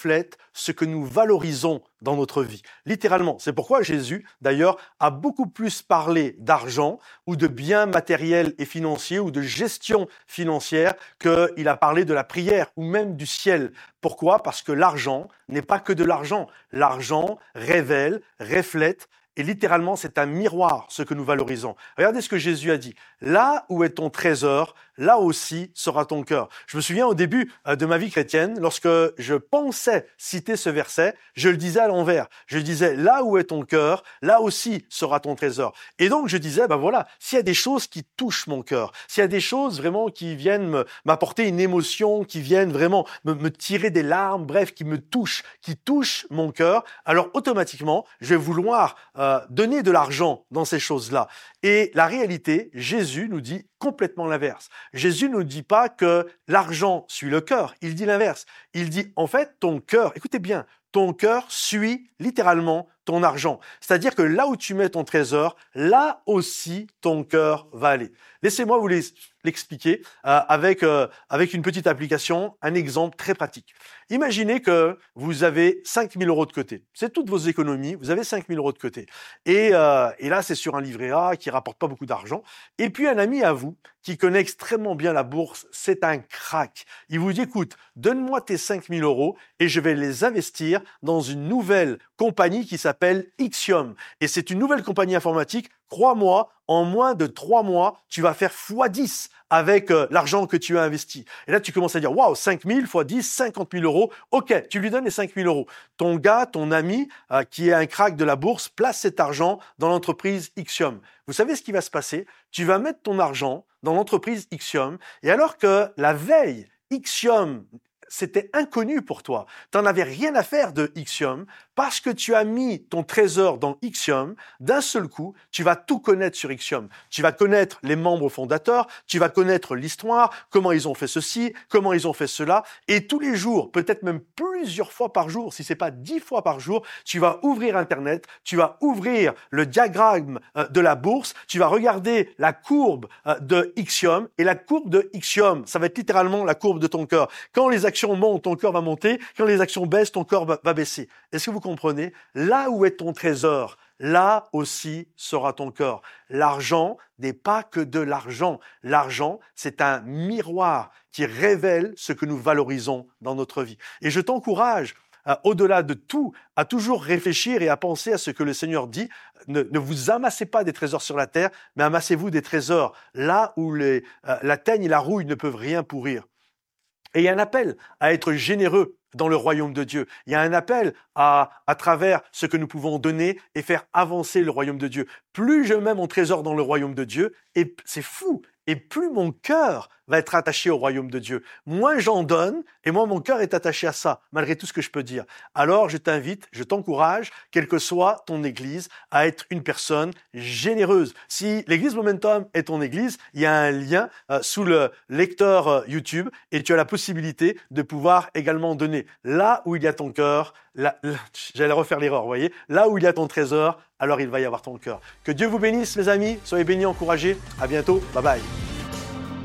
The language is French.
reflète ce que nous valorisons dans notre vie. Littéralement, c'est pourquoi Jésus, d'ailleurs, a beaucoup plus parlé d'argent ou de biens matériels et financiers ou de gestion financière qu'il a parlé de la prière ou même du ciel. Pourquoi? Parce que l'argent n'est pas que de l'argent. L'argent révèle, reflète, et littéralement, c'est un miroir, ce que nous valorisons. Regardez ce que Jésus a dit. Là où est ton trésor, là aussi sera ton cœur. Je me souviens au début de ma vie chrétienne, lorsque je pensais citer ce verset, je le disais à l'envers. Je disais, là où est ton cœur, là aussi sera ton trésor. Et donc, je disais, ben voilà, s'il y a des choses qui touchent mon cœur, s'il y a des choses vraiment qui viennent m'apporter une émotion, qui viennent vraiment me tirer des larmes, bref, qui me touchent, qui touchent mon cœur, alors automatiquement, je vais vouloir donner de l'argent dans ces choses-là. Et la réalité, Jésus nous dit complètement l'inverse. Jésus ne nous dit pas que l'argent suit le cœur, il dit l'inverse. Il dit, en fait, ton cœur, écoutez bien, ton cœur suit littéralement ton argent. C'est-à-dire que là où tu mets ton trésor, là aussi ton cœur va aller. Laissez-moi vous l'expliquer avec une petite application, un exemple très pratique. Imaginez que vous avez 5 000 € de côté. C'est toutes vos économies, vous avez 5 000 € de côté. Et là, c'est sur un livret A qui rapporte pas beaucoup d'argent. Et puis un ami à vous qui connaît extrêmement bien la bourse, c'est un crack. Il vous dit, écoute, donne-moi tes 5 000 € et je vais les investir dans une nouvelle compagnie qui s'appelle Ixiom. Et c'est une nouvelle compagnie informatique. Crois-moi, en moins de 3 mois, tu vas faire x10 avec l'argent que tu as investi. Et là, tu commences à dire, waouh, 5 000 x 10, 50 000 €. Ok, tu lui donnes les 5 000 €. Ton gars, ton ami, qui est un crack de la bourse, place cet argent dans l'entreprise Ixiom. Vous savez ce qui va se passer? Tu vas mettre ton argent dans l'entreprise Ixiom, et alors que la veille, Ixiom, c'était inconnu pour toi. Tu n'en avais rien à faire de Ixiom. Parce que tu as mis ton trésor dans Ixiom, d'un seul coup, tu vas tout connaître sur Ixiom. Tu vas connaître les membres fondateurs, tu vas connaître l'histoire, comment ils ont fait ceci, comment ils ont fait cela. Et tous les jours, peut-être même plusieurs fois par jour, si c'est pas 10 fois par jour, tu vas ouvrir Internet, tu vas ouvrir le diagramme de la bourse, tu vas regarder la courbe de Ixiom. Et la courbe de Ixiom, ça va être littéralement la courbe de ton cœur. Quand les actions montent, ton cœur va monter. Quand les actions baissent, ton cœur va baisser. Est-ce que vous comprenez? Là où est ton trésor, là aussi sera ton cœur. L'argent n'est pas que de l'argent. L'argent, c'est un miroir qui révèle ce que nous valorisons dans notre vie. Et je t'encourage, au-delà de tout, à toujours réfléchir et à penser à ce que le Seigneur dit. Ne vous amassez pas des trésors sur la terre, mais amassez-vous des trésors là où la teigne et la rouille ne peuvent rien pourrir. Et il y a un appel à être généreux dans le royaume de Dieu. Il y a un appel à travers ce que nous pouvons donner et faire avancer le royaume de Dieu. Plus je mets mon trésor dans le royaume de Dieu, et c'est fou, et plus mon cœur va être attaché au royaume de Dieu. Moins j'en donne, et moins mon cœur est attaché à ça, malgré tout ce que je peux dire. Alors je t'invite, je t'encourage, quelle que soit ton église, à être une personne généreuse. Si l'église Momentum est ton église, il y a un lien sous le lecteur YouTube, et tu as la possibilité de pouvoir également donner. Là où il y a ton cœur, j'allais refaire l'erreur, vous voyez, là où il y a ton trésor, alors il va y avoir ton cœur. Que Dieu vous bénisse, mes amis, soyez bénis, encouragés, à bientôt, bye bye.